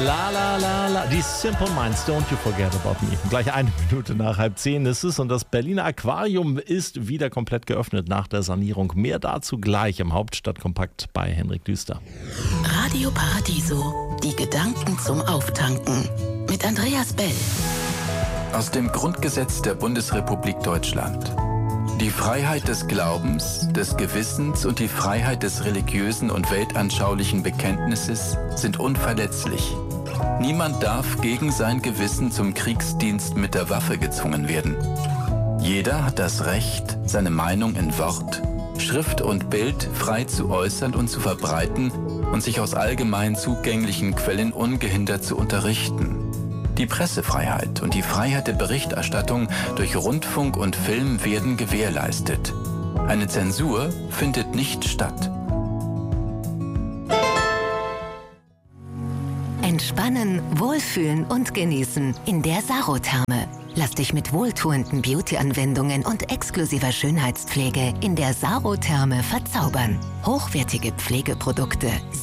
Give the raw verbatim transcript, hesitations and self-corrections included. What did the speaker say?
La la la la, die Simple Minds, don't you forget about me. Gleich eine Minute nach halb zehn ist es und das Berliner Aquarium ist wieder komplett geöffnet nach der Sanierung. Mehr dazu gleich im Hauptstadtkompakt bei Henrik Düster. Radio Paradiso, die Gedanken zum Auftanken mit Andreas Bell. Aus dem Grundgesetz der Bundesrepublik Deutschland. Die Freiheit des Glaubens, des Gewissens und die Freiheit des religiösen und weltanschaulichen Bekenntnisses sind unverletzlich. Niemand darf gegen sein Gewissen zum Kriegsdienst mit der Waffe gezwungen werden. Jeder hat das Recht, seine Meinung in Wort, Schrift und Bild frei zu äußern und zu verbreiten und sich aus allgemein zugänglichen Quellen ungehindert zu unterrichten. Die Pressefreiheit und die Freiheit der Berichterstattung durch Rundfunk und Film werden gewährleistet. Eine Zensur findet nicht statt. Entspannen, wohlfühlen und genießen in der Sarotherme. Lass dich mit wohltuenden Beauty-Anwendungen und exklusiver Schönheitspflege in der Sarotherme verzaubern. Hochwertige Pflegeprodukte,